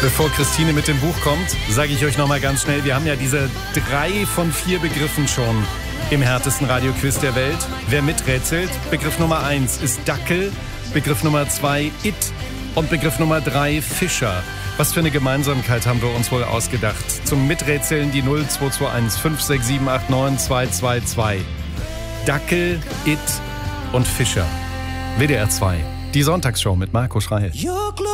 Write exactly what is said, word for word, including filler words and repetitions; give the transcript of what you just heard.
Bevor Christine mit dem Buch kommt, sage ich euch nochmal ganz schnell, wir haben ja diese drei von vier Begriffen schon im härtesten Radioquiz der Welt. Wer miträtselt, Begriff Nummer eins ist Dackel, Begriff Nummer zwei It und Begriff Nummer drei Fischer. Was für eine Gemeinsamkeit haben wir uns wohl ausgedacht? Zum Miträtseln die null zwei zwei eins fünf sechs sieben acht neun zwei zwei zwei. Dackel, It und Fischer. W D R zwei, die Sonntagsshow mit Marco Schreil.